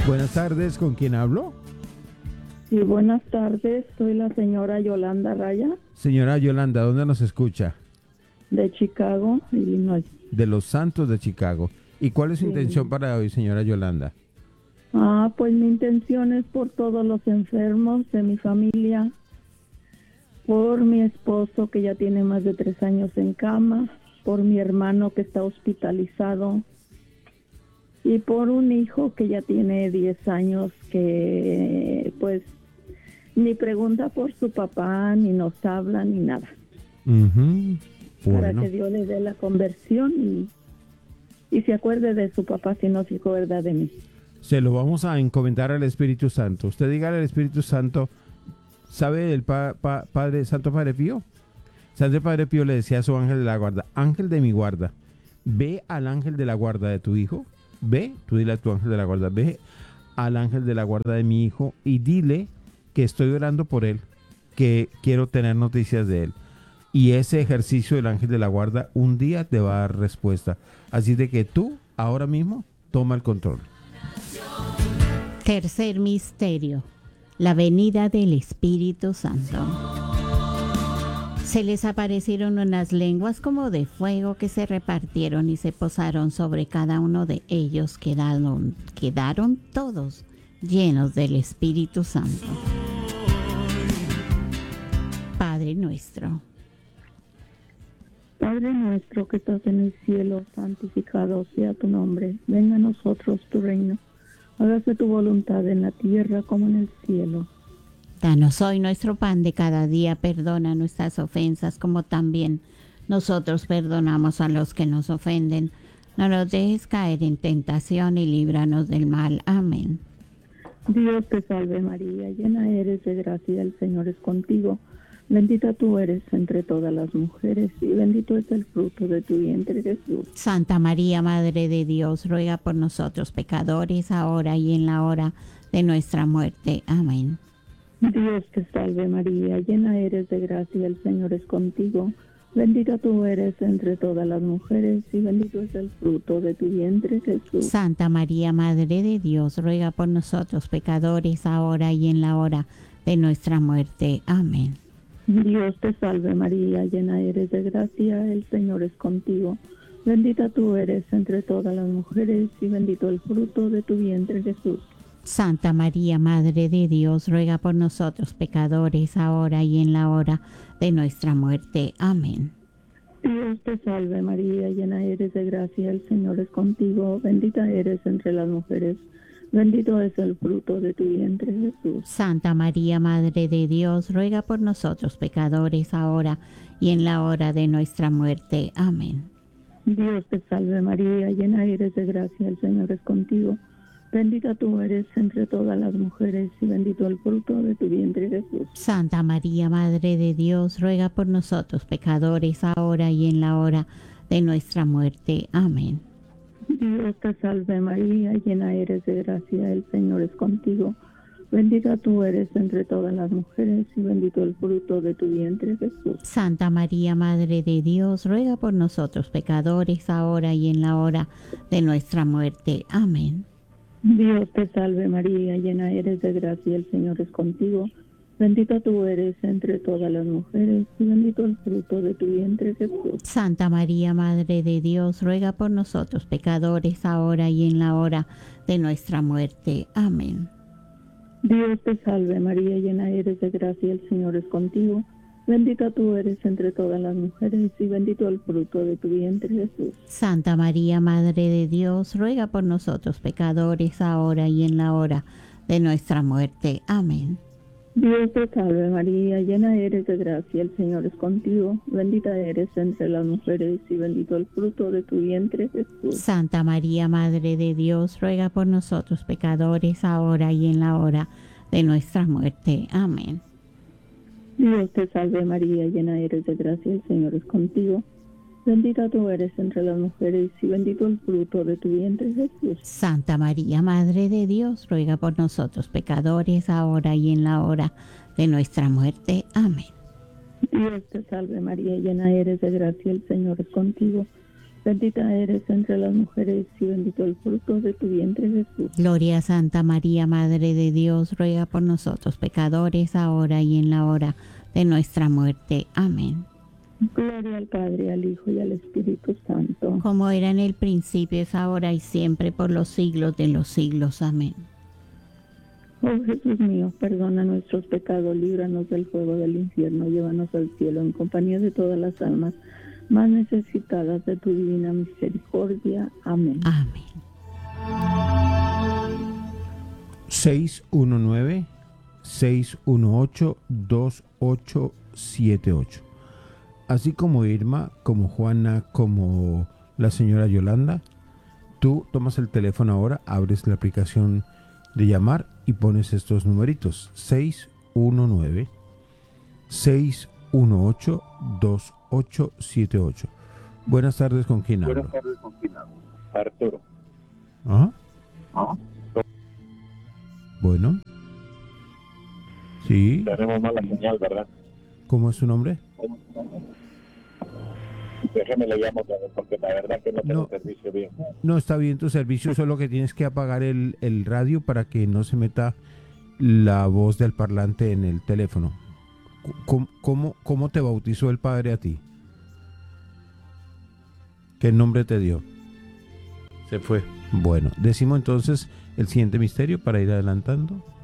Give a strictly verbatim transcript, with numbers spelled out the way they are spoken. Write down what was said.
Buenas tardes, ¿con quién hablo? Sí, buenas tardes, soy la señora Yolanda Raya. Señora Yolanda, ¿dónde nos escucha? De Chicago, Illinois. De los Santos de Chicago. ¿Y cuál es su Sí. intención para hoy, señora Yolanda? Ah, pues mi intención es por todos los enfermos de mi familia, por mi esposo que ya tiene más de tres años en cama, por mi hermano que está hospitalizado y por un hijo que ya tiene diez años que pues ni pregunta por su papá, ni nos habla, ni nada. Uh-huh. Bueno. Para que Dios le dé la conversión y, y se acuerde de su papá si no se acuerda de mí. Se lo vamos a encomendar al Espíritu Santo. Usted diga al Espíritu Santo, ¿sabe del pa, pa, Padre Santo Padre Pío? Santo Padre Pío le decía a su ángel de la guarda, ángel de mi guarda, ve al ángel de la guarda de tu hijo, ve, tú dile a tu ángel de la guarda, ve al ángel de la guarda de mi hijo y dile que estoy orando por él, que quiero tener noticias de él. Y ese ejercicio del ángel de la guarda un día te va a dar respuesta. Así de que tú, ahora mismo, toma el control. Tercer misterio, la venida del Espíritu Santo. Se les aparecieron unas lenguas como de fuego que se repartieron y se posaron sobre cada uno de ellos. Quedaron, quedaron todos llenos del Espíritu Santo. Padre nuestro. Padre nuestro que estás en el cielo, santificado sea tu nombre. Venga a nosotros tu reino. Hágase tu voluntad en la tierra como en el cielo. Danos hoy nuestro pan de cada día. Perdona nuestras ofensas como también nosotros perdonamos a los que nos ofenden. No nos dejes caer en tentación y líbranos del mal. Amén. Dios te salve María, llena eres de gracia, el Señor es contigo. Bendita tú eres entre todas las mujeres y bendito es el fruto de tu vientre, Jesús. Santa María, Madre de Dios, ruega por nosotros pecadores, ahora y en la hora de nuestra muerte. Amén. Dios te salve María, llena eres de gracia, el Señor es contigo. Bendita tú eres entre todas las mujeres y bendito es el fruto de tu vientre, Jesús. Santa María, Madre de Dios, ruega por nosotros pecadores, ahora y en la hora de nuestra muerte. Amén. Dios te salve María, llena eres de gracia, el Señor es contigo. Bendita tú eres entre todas las mujeres y bendito el fruto de tu vientre, Jesús. Santa María, Madre de Dios, ruega por nosotros pecadores, ahora y en la hora de nuestra muerte. Amén. Dios te salve María, llena eres de gracia, el Señor es contigo. Bendita eres entre las mujeres, bendito es el fruto de tu vientre, Jesús. Santa María, Madre de Dios, ruega por nosotros pecadores, ahora y en la hora de nuestra muerte. Amén. Dios te salve María, llena eres de gracia, el Señor es contigo. Bendita tú eres entre todas las mujeres y bendito el fruto de tu vientre, Jesús. Santa María, Madre de Dios, ruega por nosotros pecadores, ahora y en la hora de nuestra muerte. Amén. Dios te salve María, llena eres de gracia, el Señor es contigo. Bendita tú eres entre todas las mujeres y bendito el fruto de tu vientre, Jesús. Santa María, Madre de Dios, ruega por nosotros pecadores, ahora y en la hora de nuestra muerte. Amén. Dios te salve María, llena eres de gracia, el Señor es contigo. Bendita tú eres entre todas las mujeres y bendito el fruto de tu vientre, Jesús. Santa María, Madre de Dios, ruega por nosotros pecadores, ahora y en la hora de nuestra muerte. Amén. Dios te salve María, llena eres de gracia, el Señor es contigo. Bendita tú eres entre todas las mujeres y bendito el fruto de tu vientre, Jesús. Santa María, Madre de Dios, ruega por nosotros pecadores, ahora y en la hora de nuestra muerte. Amén. Dios te salve María, llena eres de gracia, el Señor es contigo. Bendita eres entre las mujeres y bendito el fruto de tu vientre, Jesús. Santa María, Madre de Dios, ruega por nosotros pecadores, ahora y en la hora de nuestra muerte. Amén. Dios te salve María, llena eres de gracia, el Señor es contigo. Bendita tú eres entre las mujeres y bendito el fruto de tu vientre, Jesús. Santa María, Madre de Dios, ruega por nosotros pecadores, ahora y en la hora de nuestra muerte. Amén. Dios te salve María, llena eres de gracia, el Señor es contigo. Bendita eres entre las mujeres y bendito el fruto de tu vientre, Jesús. Gloria a Santa María, Madre de Dios, ruega por nosotros pecadores, ahora y en la hora de nuestra muerte. Amén. Gloria al Padre, al Hijo y al Espíritu Santo. Como era en el principio, es ahora y siempre, por los siglos de los siglos. Amén. Oh Jesús mío, perdona nuestros pecados, líbranos del fuego del infierno, llévanos al cielo en compañía de todas las almas más necesitadas de tu divina misericordia. Amén. Amén. seis uno nueve, seis uno ocho, dos ocho siete ocho. Así como Irma, como Juana, como la señora Yolanda, tú tomas el teléfono ahora, abres la aplicación de llamar y pones estos numeritos: seis uno nueve, seis uno ocho, dos ocho siete ocho. Buenas tardes, ¿con quién hablo? Buenas tardes, ¿con quién hablo? Arturo. Ajá. ¿Ah? Bueno. Sí. Tenemos mala señal, ¿verdad? ¿Cómo es su nombre? Déjeme le llamo otra vez, porque la verdad que no tengo No. servicio bien. No está bien tu servicio, solo que tienes que apagar el, el radio para que no se meta la voz del parlante en el teléfono. ¿Cómo, cómo, cómo te bautizó el Padre a ti? ¿Qué nombre te dio? Se fue. Bueno, decimos entonces el siguiente misterio para ir adelantando.